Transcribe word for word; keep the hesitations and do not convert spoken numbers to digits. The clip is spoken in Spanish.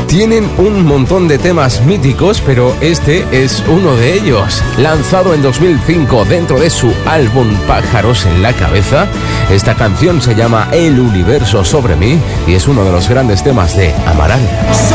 Tienen un montón de temas míticos, pero este es uno de ellos. Lanzado en dos mil cinco dentro de su álbum Pájaros en la Cabeza, esta canción se llama El Universo sobre mí y es uno de los grandes temas de Amaral.